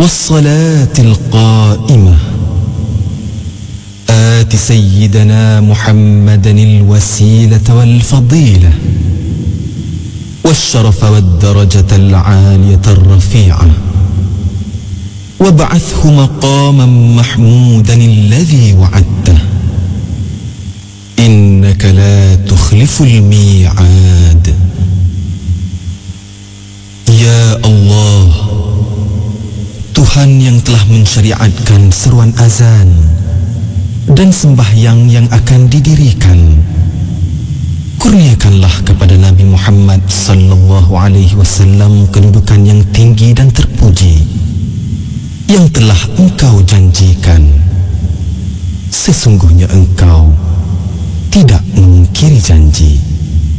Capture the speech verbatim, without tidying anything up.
والصلاة القائمة آت سيدنا محمدا الوسيلة والفضيلة والشرف والدرجة العالية الرفيعة وابعثه مقاما محمودا الذي وعدته إنك لا تخلف الميعاد. Ya Allah, Tuhan yang telah mensyariatkan seruan azan dan sembahyang yang akan didirikan, kurniakanlah kepada Nabi Muhammad sallallahu alaihi wasallam kedudukan yang tinggi dan terpuji yang telah Engkau janjikan. Sesungguhnya Engkau tidak mengingkari janji.